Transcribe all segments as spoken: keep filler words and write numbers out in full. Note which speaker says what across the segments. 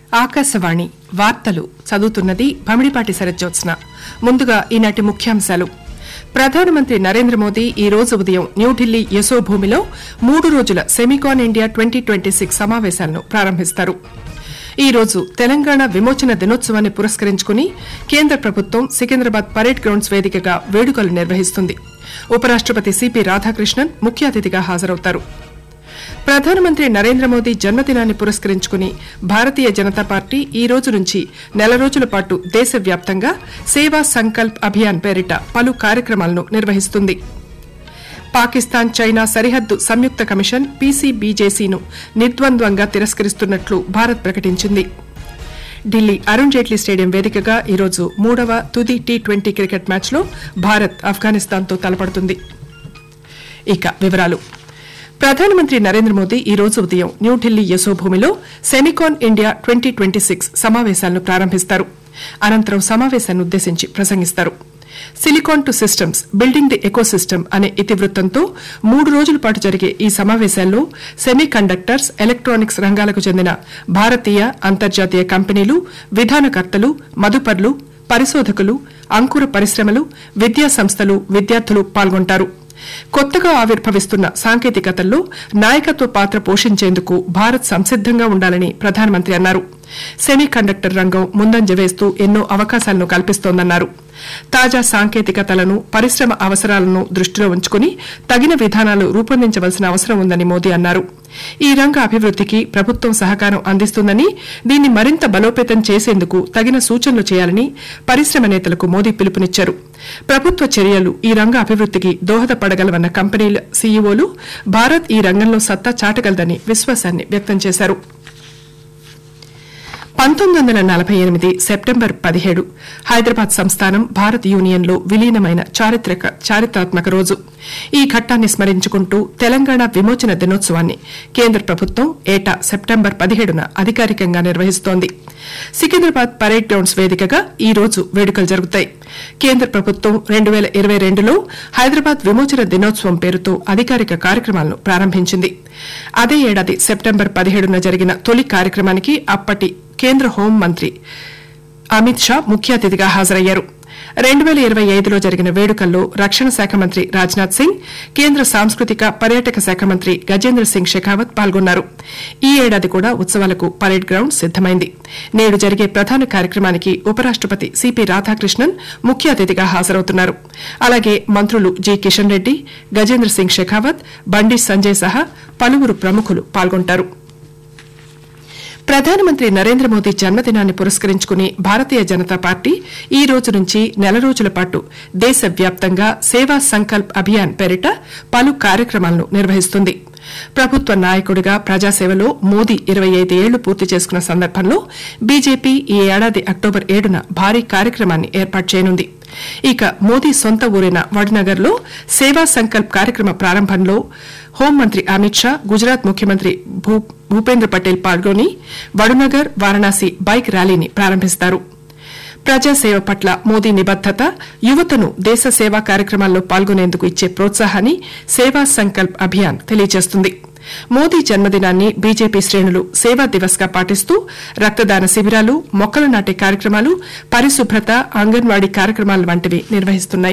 Speaker 1: ఆకాశవాణి వార్తలు చదువుతున్నది భమిడిపాటి శరజ్జోత్స్న. ముందుగా ఈనాటి ముఖ్యాంశాలు. ప్రధానమంత్రి నరేంద్ర మోదీ ఈ రోజు ఉదయం న్యూఢిల్లీ యశోభూమిలో మూడు రోజుల SEMICON India twenty twenty six సమావేశాలను ప్రారంభిస్తారు. ఈ రోజు తెలంగాణ విమోచన దినోత్సవాన్ని పురస్కరించుకుని కేంద్ర ప్రభుత్వం సికింద్రాబాద్ పరేడ్ గ్రౌండ్స్ వేదికగా వేడుకలు నిర్వహిస్తుంది. ఉపరాష్టపతి సిపి రాధాకృష్ణన్ ముఖ్య అతిథిగా హాజరవుతారు. ప్రధానమంత్రి నరేంద్ర మోదీ జన్మదినాన్ని పురస్కరించుకుని భారతీయ జనతా పార్టీ ఈ రోజు నుంచి నెల రోజుల పాటు దేశవ్యాప్తంగా సేవా సంకల్ప్ అభియాన్ పేరిట పలు కార్యక్రమాలను నిర్వహిస్తుంది. పాకిస్తాన్ చైనా సరిహద్దు సంయుక్త కమిషన్ పీసీబీజేసీను నిర్ద్వంద్వంగా తిరస్కరిస్తున్నట్లు భారత్ ప్రకటించింది. ఢిల్లీ అరుణ్ జైట్లీ స్టేడియం వేదికగా ఈరోజు మూడవ తుది టీ ట్వంటీ క్రికెట్ మ్యాచ్లో భారత్ ఆఫ్ఘనిస్తాన్తో తలపడుతుంది. ఇక వివరాలు. ప్రధానమంత్రి నరేంద్ర మోదీ ఈ రోజు ఉదయం New Delhi యశోభూమిలో SEMICON India twenty twenty six సమావేశాలను ప్రారంభిస్తారు. అనంతరం సమావేశాన్ని ఉద్దేశించి ప్రసంగిస్తారు. Silicon to systems building the ecosystem అనే ఇతివృత్తంతో మూడు రోజుల పాటు జరిగే ఈ సమావేశాల్లో సెమీ కండక్టర్స్, ఎలక్ట్రానిక్స్ రంగాలకు చెందిన భారతీయ, అంతర్జాతీయ కంపెనీలు, విధానకర్తలు, మదుపర్లు, పరిశోధకులు, అంకుర పరిశ్రమలు, విద్యా సంస్థలు, విద్యార్థులు పాల్గొంటారు. కొత్తగా ఆవిర్భవిస్తున్న సాంకేతికతల్లో నాయకత్వ పాత్ర పోషించేందుకు భారత్ సంసిద్దంగా ఉండాలని ప్రధానమంత్రి అన్నారు. సెమీ కండక్టర్ రంగం ముందంజ వేస్తూ ఎన్నో అవకాశాలను కల్పిస్తోందన్నారు. తాజా సాంకేతికతలను, పరిశ్రమ అవసరాలను దృష్టిలో ఉంచుకుని తగిన విధానాలు రూపొందించవలసిన అవసరం ఉందని మోదీ అన్నారు. ఈ రంగ అభివృద్దికి ప్రభుత్వం సహకారం అందిస్తుందని, దీన్ని మరింత బలోపేతం చేసేందుకు తగిన సూచనలు చేయాలని పరిశ్రమ నేతలకు మోదీ పిలుపునిచ్చారు. ప్రభుత్వ చర్యలు ఈ రంగ అభివృద్దికి దోహదపడగలవన్న కంపెనీల సీఈఓలు భారత్ ఈ రంగంలో సత్తా చాటగలదని విశ్వాసాన్ని వ్యక్తం చేశారు. పంతొమ్మిది వందల నలభై ఎనిమిది సెప్టెంబర్ పదిహేడు హైదరాబాద్ సంస్థానం భారత్ యూనియన్లో విలీనమైన చారిత్రక చారిత్రాత్మక రోజు. ఈ ఘట్టాన్ని స్మరించుకుంటూ తెలంగాణ విమోచన దినోత్సవాన్ని కేంద్ర ప్రభుత్వం ఏటా సెప్టెంబర్ పదిహేడున అధికారికంగా నిర్వహిస్తోంది. సికింద్రాబాద్ పరేడ్ గ్రౌండ్స్ వేదికగా ఈ రోజు వేడుకలు జరుగుతాయి. కేంద్ర ప్రభుత్వం రెండు వేల ఇరవై రెండులో హైదరాబాద్ విమోచన దినోత్సవం పేరుతో అధికారిక కార్యక్రమాలను ప్రారంభించింది. అదే ఏడాది సెప్టెంబర్ పదిహేడున జరిగిన తొలి కార్యక్రమానికి అప్పటి కేంద్ర హోంమంత్రి అమిత్ షా ముఖ్య అతిథిగా హాజరయ్యారు. రెండు వేల ఇరవై ఐదులో జరిగిన వేడుకల్లో రక్షణ శాఖ మంత్రి రాజ్నాథ్ సింగ్, కేంద్ర సాంస్కృతిక పర్యాటక శాఖ మంత్రి గజేంద్ర సింగ్ షెకావత్ పాల్గొన్నారు. ఈ ఏడాది కూడా ఉత్సవాలకు పరేడ్ గ్రౌండ్ సిద్దమైంది. నేడు జరిగే ప్రధాన కార్యక్రమానికి ఉపరాష్టపతి సిపి రాధాకృష్ణన్ ముఖ్య అతిథిగా హాజరవుతున్నారు. అలాగే మంత్రులు జి కిషన్ రెడ్డి, గజేంద్ర సింగ్ షెకావత్, బండి సంజయ్ సహా పలువురు ప్రముఖులు పాల్గొంటారు. ప్రధానమంత్రి నరేంద్ర మోదీ జన్మదినాన్ని పురస్కరించుకుని భారతీయ జనతా పార్టీ ఈ రోజు నుంచి నెల రోజుల పాటు దేశవ్యాప్తంగా సేవా సంకల్ప్ అభియాన్ పేరిట పలు కార్యక్రమాలను నిర్వహిస్తుంది. ప్రభుత్వ నాయకుడిగా ప్రజాసేవలో మోదీ ఇరవై ఐదు ఏళ్లు పూర్తి చేసుకున్న సందర్భంలో బీజేపీ ఈ ఏడాది అక్టోబర్ ఏడున భారీ కార్యక్రమాన్ని ఏర్పాటు చేయనుంది. ఇక మోదీ సొంత ఊరైన వడ్నగర్ లో సేవా సంకల్ప్ కార్యక్రమ ప్రారంభంలో హోంమంత్రి అమిత్ షా, గుజరాత్ ముఖ్యమంత్రి భూపేంద్ర పటేల్ పాల్గొని వడునగర్, వారణాసి బైక్ ర్యాలీని ప్రారంభిస్తారు. ప్రజాసేవ పట్ల మోదీ నిబద్దత, యువతను దేశ సేవా కార్యక్రమాల్లో పాల్గొనేందుకు ఇచ్చే ప్రోత్సాహాన్ని సేవా సంకల్ప్ అభియాన్ తెలియజేస్తుంది. మోదీ జన్మదినాన్ని బీజేపీ శ్రేణులు సేవా దివస్ గా పాటిస్తూ రక్తదాన శిబిరాలు, మొక్కలు నాటే కార్యక్రమాలు, పరిశుభ్రత, అంగన్వాడీ కార్యక్రమాలు వంటివి నిర్వహిస్తున్నాయి.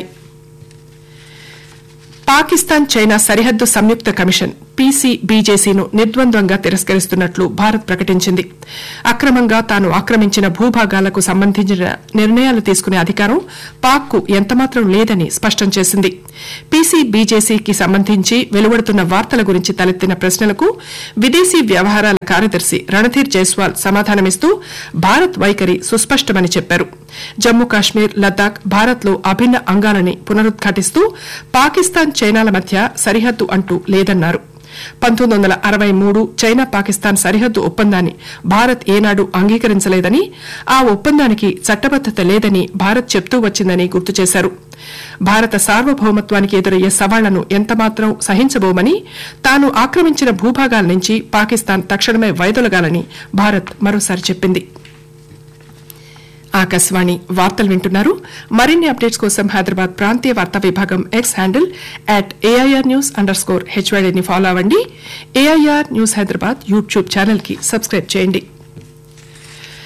Speaker 1: పాకిస్తాన్ చైనా సరిహద్దు సంయుక్త కమిషన్ పీసీబీజేసీను నిర్ద్వంద్వంగా తిరస్కరిస్తున్నట్లు భారత్ ప్రకటించింది. అక్రమంగా తాను ఆక్రమించిన భూభాగాలకు సంబంధించిన నిర్ణయాలు తీసుకునే అధికారం పాక్కు ఎంతమాత్రం లేదని స్పష్టం చేసింది. పీసీబీజేసీకి సంబంధించి వెలువడుతున్న వార్తల గురించి తలెత్తిన ప్రశ్నలకు విదేశీ వ్యవహారాల కార్యదర్శి రణధీర్ జైస్వాల్ సమాధానమిస్తూ భారత్ వైఖరి సుస్పష్టమని చెప్పారు. జమ్మూ కాశ్మీర్, లద్దాఖ్ భారత్లో అభిన్న అంగాలని పునరుద్ఘాటిస్తూ పాకిస్తాన్ చైనాల మధ్య సరిహద్దు అంటూ లేదన్నారు. పంతొమ్మిది వందల అరవై మూడు చైనా పాకిస్తాన్ సరిహద్దు ఒప్పందాన్ని భారత్ ఏనాడు అంగీకరించలేదని, ఆ ఒప్పందానికి చట్టబద్దత లేదని భారత్ చెప్తూ వచ్చిందని గుర్తు చేశారు. భారత సార్వభౌమత్వానికి ఎదురయ్యే సవాళ్లను ఎంతమాత్రం సహించబోమని, తాను ఆక్రమించిన భూభాగాల నుంచి పాకిస్తాన్ తక్షణమే వైదొలగాలని భారత్ మరోసారి చెప్పింది. ఆకాశవాణి వార్తలు వింటున్నారు. మరిన్ని అప్డేట్స్ కోసం హైదరాబాద్ ప్రాంతీయ వార్తా విభాగం X handle at AIR news under score హెచ్వైడీని follow అవ్వండి. AIR news Hyderabad YouTube channel కి సబ్స్క్రైబ్ చేయండి.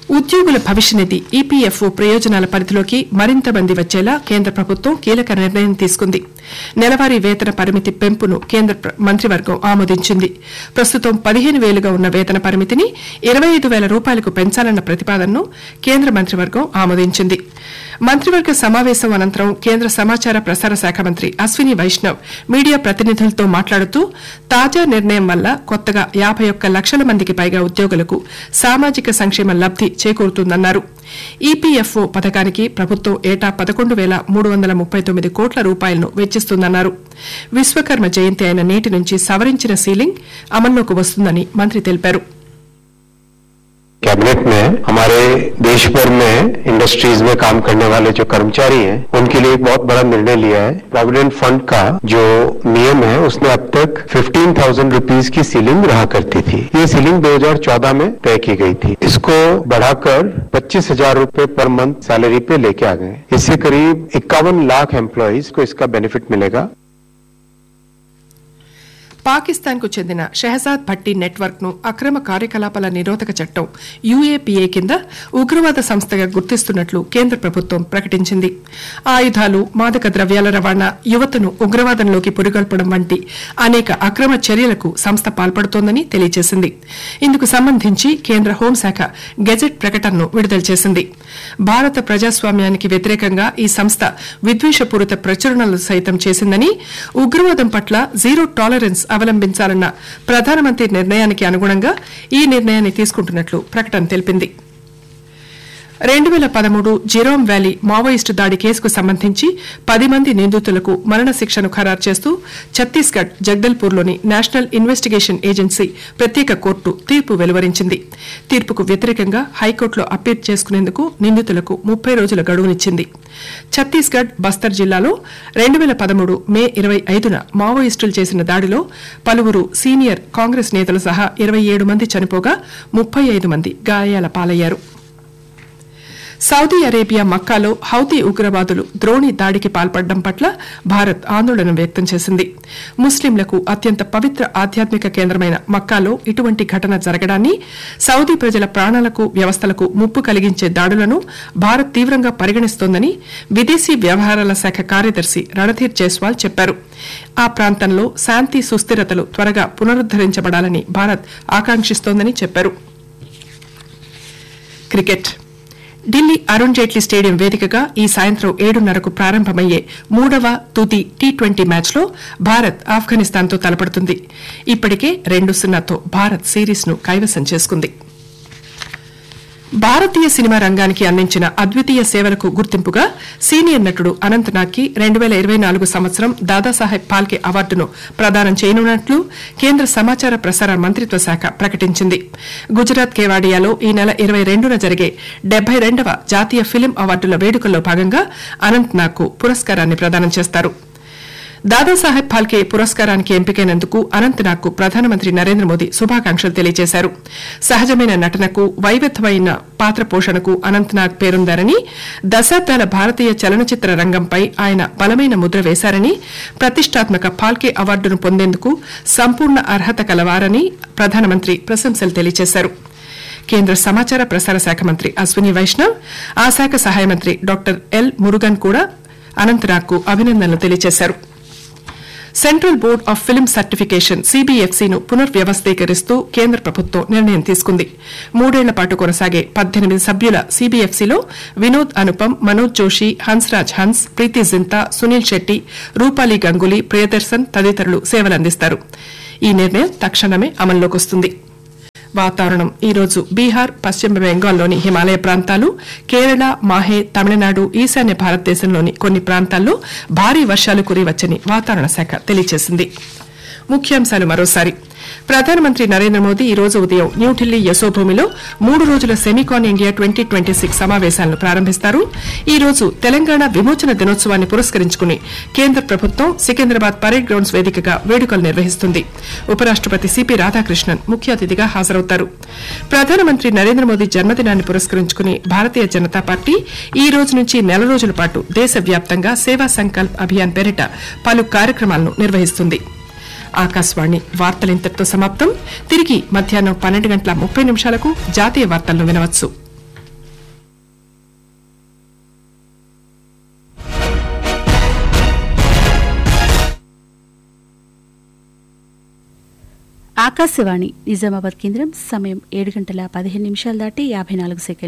Speaker 1: ఉద్యోగుల భవిష్య నిధి ఈపీఎఫ్ఓ ప్రయోజనాల పరిధిలోకి మరింత మంది వచ్చేలా కేంద్ర ప్రభుత్వం కీలక నిర్ణయం తీసుకుంది. నెలవారీ వేతన పరిమితి పెంపును కేంద్ర మంత్రివర్గం ఆమోదించింది. ప్రస్తుతం పదిహేను వేలుగా ఉన్న వేతన పరిమితిని ఇరవై ఐదు వేల రూపాయలకు పెంచాలన్న ప్రతిపాదనను కేంద్ర మంత్రివర్గం ఆమోదించింది. మంత్రివర్గ సమావేశం అనంతరం కేంద్ర సమాచార ప్రసార శాఖ మంత్రి అశ్విని వైష్ణవ్ మీడియా ప్రతినిధులతో మాట్లాడుతూ తాజా నిర్ణయం వల్ల కొత్తగా యాబై ఒక్క లక్షల మందికి పైగా ఉద్యోగులకు సామాజిక సంక్షేమ లబ్ది చేకూరుతుందన్నారు. ఈపీఎఫ్ఓ పథకానికి ప్రభుత్వం ఏటా పదకొండు వేల మూడు వందల ముప్పై తొమ్మిది కోట్ల రూపాయలను వెచ్చిస్తుందన్నారు. విశ్వకర్మ జయంతి అయిన నేటి నుంచి సవరించిన సీలింగ్ అమల్లోకి వస్తుందని మంత్రి తెలిపారు.
Speaker 2: कैबिनेट में हमारे देश भर में इंडस्ट्रीज में काम करने वाले जो कर्मचारी हैं उनके लिए एक बहुत बड़ा निर्णय लिया है. प्रोविडेंट फंड का जो नियम है उसमें अब तक पंद्रह हज़ार रुपीस की सीलिंग रहा करती थी. ये सीलिंग दो हज़ार चौदह में तय की गई थी. इसको बढ़ाकर पच्चीस हजार रूपये पर मंथ सैलरी पे लेके आ गए. इससे करीब इक्यावन लाख एम्प्लॉयज को इसका बेनिफिट मिलेगा.
Speaker 1: పాకిస్తాన్ కు చెందిన షెహజాద్ భట్టి నెట్వర్క్ ను అక్రమ కార్యకలాపాల నిరోధక చట్టం యూఏపీఏ కింద ఉగ్రవాద సంస్థగా గుర్తిస్తున్నట్లు కేంద్ర ప్రభుత్వం ప్రకటించింది. ఆయుధాలు, మాదక ద్రవ్యాల రవాణా, యువతను ఉగ్రవాదంలోకి పురిగొల్పడం వంటి అనేక అక్రమ చర్యలకు సంస్థ పాల్పడుతోందని తెలియజేసింది. ఇందుకు సంబంధించి కేంద్ర హోంశాఖ గెజెట్ ప్రకటనను విడుదల చేసింది. భారత ప్రజాస్వామ్యానికి వ్యతిరేకంగా ఈ సంస్థ విద్వేషపూరిత ప్రచురణలు సైతం చేసిందని, ఉగ్రవాదం పట్ల జీరో టాలరెన్స్ అవలంబించాలన్న ప్రధానమంత్రి నిర్ణయానికి అనుగుణంగా ఈ నిర్ణయాన్ని తీసుకుంటున్నట్లు ప్రకటన తెలిపింది. రెండు పేల పదమూడు జిరోమ్ వ్యాలీ మావోయిస్టు దాడి కేసుకు సంబంధించి పది మంది నిందితులకు మరణశిక్షను ఖరారు చేస్తూ ఛత్తీస్గఢ్ జగ్దల్పూర్లోని నేషనల్ ఇన్వెస్టిగేషన్ ఏజెన్సీ ప్రత్యేక కోర్టు తీర్పు వెలువరించింది. తీర్పుకు వ్యతిరేకంగా హైకోర్టులో అప్పీల్ చేసుకునేందుకు నిందితులకు ముప్పై రోజుల గడువునిచ్చింది. ఛత్తీస్గఢ్ బస్తర్ జిల్లాలో రెండు పేల పదమూడు మే ఇరవై ఐదున మావోయిస్టులు చేసిన దాడిలో పలువురు సీనియర్ కాంగ్రెస్ నేతలు సహా ఇరవై ఏడు మంది చనిపోగా ముప్పై ఐదు మంది గాయాల పాలయ్యారు. సౌదీ అరేబియా మక్కాలో హౌతీ ఉగ్రవాదులు ద్రోణి దాడికి పాల్పడడం పట్ల భారత్ ఆందోళన వ్యక్తం చేసింది. ముస్లింలకు అత్యంత పవిత్ర ఆధ్యాత్మిక కేంద్రమైన మక్కాలో ఇటువంటి ఘటన జరగడాన్ని, సౌదీ ప్రజల ప్రాణాలకు వ్యవస్థలకు ముప్పు కలిగించే దాడులను భారత్ తీవ్రంగా పరిగణిస్తోందని విదేశీ వ్యవహారాల శాఖ కార్యదర్శి రణధీర్ జైస్వాల్ చెప్పారు. ఆ ప్రాంతంలో శాంతి సుస్థిరతలు త్వరగా పునరుద్దరించబడాలని భారత్ ఆకాంక్షిస్తోందని చెప్పారు. క్రికెట్. ఢిల్లీ అరుణ్ జైట్లీ స్టేడియం వేదికగా ఈ సాయంత్రం ఏడున్నరకు ప్రారంభమయ్యే మూడవ తుది టీ ట్వంటీ మ్యాచ్లో భారత్ ఆఫ్ఘనిస్తాన్తో తలపడుతుంది. ఇప్పటికే రెండు సున్నాతో భారత్ సిరీస్ ను కైవసం చేసుకుంది. భారతీయ సినిమా రంగానికి అందించిన అద్వితీయ సేవలకు గుర్తింపుగా సీనియర్ నటుడు అనంత్ నాగ్ కి రెండు పేల ఇరవై నాలుగు సంవత్సరం దాదాసాహెబ్ ఫాల్కే అవార్డును ప్రదానం చేయనున్నట్లు కేంద్ర సమాచార ప్రసార మంత్రిత్వ శాఖ ప్రకటించింది. గుజరాత్ కేవాడియాలో ఈ నెల ఇరవై రెండున జరిగే డెబ్బై రెండవ జాతీయ ఫిలిం అవార్డుల వేడుకల్లో భాగంగా అనంత్ నాగ్ కు పురస్కారాన్ని ప్రదానం చేస్తారు. దాదాసాహెబ్ ఫాల్కే పురస్కారానికి ఎంపికైనందుకు అనంత్ నాగ్ కు ప్రధానమంత్రి నరేంద్ర మోదీ శుభాకాంక్షలు తెలియజేశారు. సహజమైన నటనకు, వైవిధ్యమైన పాత్ర పోషణకు అనంత్ నాగ్ పేరొందారని, దశాబ్దాల భారతీయ చలనచిత్ర రంగంపై ఆయన బలమైన ముద్ర వేశారని, ప్రతిష్టాత్మక ఫాల్కే అవార్డును పొందేందుకు సంపూర్ణ అర్హత కలవారని ప్రధానమంత్రి ప్రశంసలు తెలియజేశారు. కేంద్ర సమాచార ప్రసార శాఖ మంత్రి అశ్విని వైష్ణవ్, ఆ శాఖ సహాయ మంత్రి డాక్టర్ ఎల్ మురుగన్ కూడా అనంత్ నాగ్ కు అభినందనలు తెలియజేశారు. Central board of film certification సీబీఎఫ్సీను పునర్వ్యవస్థీకరిస్తూ కేంద్ర ప్రభుత్వం నిర్ణయం తీసుకుంది. మూడేళ్ల పాటు కొనసాగే పద్దెనిమిది సభ్యుల సీబీఎఫ్సీలో వినోద్ అనుపమ్, మనోజ్ జోషి, హన్స్రాజ్ హన్స్, ప్రీతి జింతా, సునీల్ శెట్టి, రూపాలి గంగూలీ, ప్రియదర్శన్ తదితరులు సేవలందిస్తారు. ఈ నిర్ణయం తక్షణమే అమల్లోకి వస్తుంది. వాతావరణం. ఈ రోజు బీహార్, పశ్చిమ బెంగాల్లోని హిమాలయ ప్రాంతాలు, కేరళ, మాహే, తమిళనాడు, ఈశాన్య భారతదేశంలోని కొన్ని ప్రాంతాల్లో భారీ వర్షాలు కురియవచ్చని వాతావరణ శాఖ తెలియజేసింది. ముఖ్యాంశాలు మరోసారి. ప్రధానమంత్రి నరేంద్ర మోదీ ఈ రోజు ఉదయం న్యూఢిల్లీ యశోభూమిలో మూడు రోజుల SEMICON India twenty twenty six సమావేశాలను ప్రారంభిస్తారు. ఈ రోజు తెలంగాణ విమోచన దినోత్సవాన్ని పురస్కరించుకుని కేంద్ర ప్రభుత్వం సికింద్రాబాద్ పరేడ్ గ్రౌండ్స్ వేదికగా వేడుకలు నిర్వహిస్తుంది. ఉపరాష్టపతి సిపి రాధాకృష్ణన్ ముఖ్య అతిథిగా హాజరవుతారు. ప్రధానమంత్రి నరేంద్ర మోదీ జన్మదినాన్ని పురస్కరించుకుని భారతీయ జనతా పార్టీ ఈ రోజు నుంచి నెల రోజుల పాటు దేశవ్యాప్తంగా సేవా సంకల్ప్ అభియాన్ పేరిట పలు కార్యక్రమాలను నిర్వహిస్తుంది. ఆకాశవాణి వార్తలింతటితో సమాప్తం. తిరిగి మధ్యాహ్నం పన్నెండు గంటల ముప్పై నిమిషాలకు జాతీయ వార్తలను వినవచ్చు.
Speaker 3: ఆకాశవాణి నిజామాబాద్ కేంద్రం సమయం ఏడు గంటల పదిహేను నిమిషాలు దాటి యాభై నాలుగు సెకండ్లు.